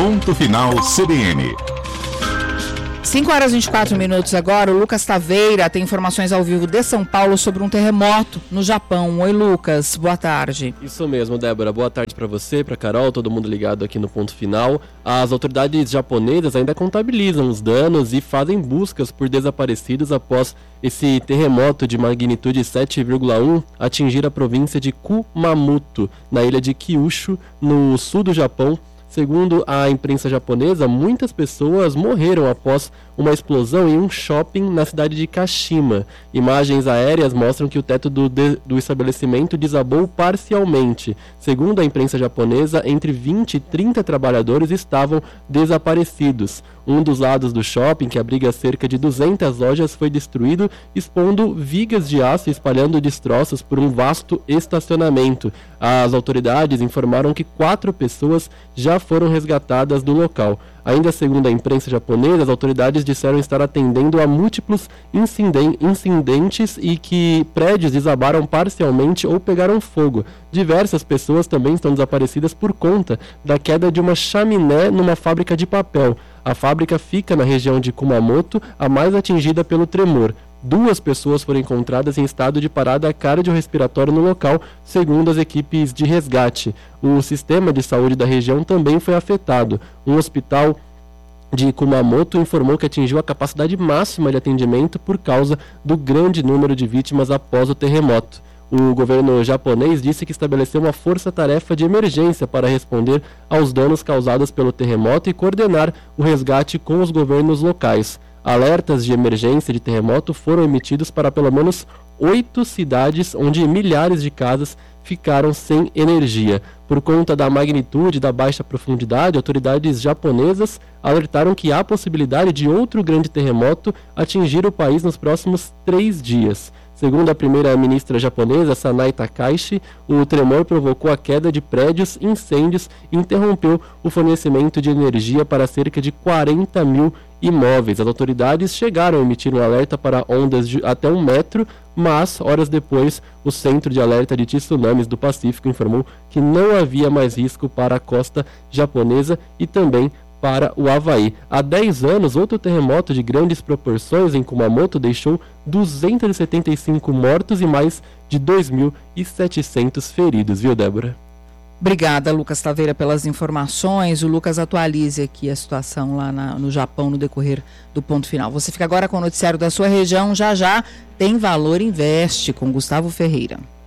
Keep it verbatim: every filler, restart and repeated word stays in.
Ponto Final C B N. cinco horas e vinte e quatro minutos agora. O Lucas Taveira tem informações ao vivo de São Paulo sobre um terremoto no Japão. Oi, Lucas, boa tarde. Isso mesmo, Débora. Boa tarde para você, para Carol, todo mundo ligado aqui no Ponto Final. As autoridades japonesas ainda contabilizam os danos e fazem buscas por desaparecidos após esse terremoto de magnitude sete vírgula um atingir a província de Kumamoto, na ilha de Kyushu, no sul do Japão. Segundo a imprensa japonesa, muitas pessoas morreram após uma explosão em um shopping na cidade de Kashima. Imagens aéreas mostram que o teto do, de, do estabelecimento desabou parcialmente. Segundo a imprensa japonesa, entre vinte e trinta trabalhadores estavam desaparecidos. Um dos lados do shopping, que abriga cerca de duzentas lojas, foi destruído, expondo vigas de aço e espalhando destroços por um vasto estacionamento. As autoridades informaram que quatro pessoas já foram resgatadas do local. Ainda segundo a imprensa japonesa, as autoridades disseram estar atendendo a múltiplos inciden- incidentes e que prédios desabaram parcialmente ou pegaram fogo. Diversas pessoas também estão desaparecidas por conta da queda de uma chaminé numa fábrica de papel. A fábrica fica na região de Kumamoto, a mais atingida pelo tremor. Duas pessoas foram encontradas em estado de parada cardiorrespiratória no local, segundo as equipes de resgate. O sistema de saúde da região também foi afetado. Um hospital de Kumamoto informou que atingiu a capacidade máxima de atendimento por causa do grande número de vítimas após o terremoto. O governo japonês disse que estabeleceu uma força-tarefa de emergência para responder aos danos causados pelo terremoto e coordenar o resgate com os governos locais. Alertas de emergência de terremoto foram emitidos para pelo menos oito cidades, onde milhares de casas ficaram sem energia. Por conta da magnitude da baixa profundidade, autoridades japonesas alertaram que há possibilidade de outro grande terremoto atingir o país nos próximos três dias. Segundo a primeira-ministra japonesa, Sanai Takaishi, o tremor provocou a queda de prédios, incêndios e interrompeu o fornecimento de energia para cerca de quarenta mil imóveis. As autoridades chegaram a emitir um alerta para ondas de até um metro, mas, horas depois, o Centro de Alerta de Tsunamis do Pacífico informou que não havia mais risco para a costa japonesa e também para o Havaí. Há dez anos, outro terremoto de grandes proporções em Kumamoto deixou duzentos e setenta e cinco mortos e mais de dois mil e setecentos feridos, viu, Débora? Obrigada, Lucas Taveira, pelas informações. O Lucas atualize aqui a situação lá na, no Japão no decorrer do Ponto Final. Você fica agora com o noticiário da sua região. Já já tem Valor Investe com Gustavo Ferreira.